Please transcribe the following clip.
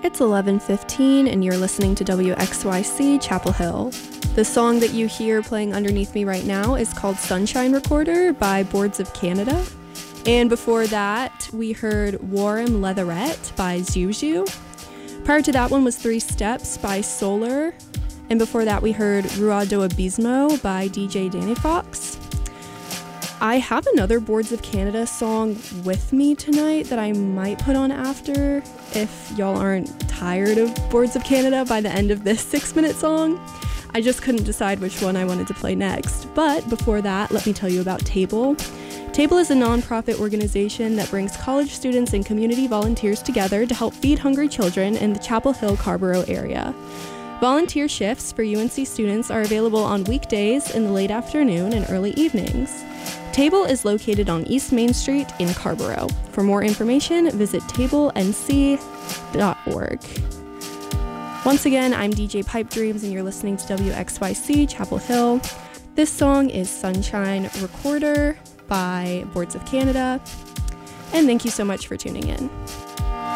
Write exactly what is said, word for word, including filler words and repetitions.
It's eleven fifteen and you're listening to W X Y C Chapel Hill. The song that you hear playing underneath me right now is called Sunshine Recorder by Boards of Canada. And before that, we heard Warm Leatherette by Zuzu. Prior to that one was Three Steps by Solar. And before that, we heard Rua do Abismo by D J Danny Fox. I have another Boards of Canada song with me tonight that I might put on after if y'all aren't tired of Boards of Canada by the end of this six-minute song. I just couldn't decide which one I wanted to play next. But before that, let me tell you about Table. Table is a nonprofit organization that brings college students and community volunteers together to help feed hungry children in the Chapel Hill-Carrboro area. Volunteer shifts for U N C students are available on weekdays in the late afternoon and early evenings. Table is located on East Main Street in Carrboro. For more information, visit table n c dot org. Once again, I'm D J Pipe Dreams and you're listening to W X Y C Chapel Hill. This song is Sunshine Recorder by Boards of Canada. And thank you so much for tuning in.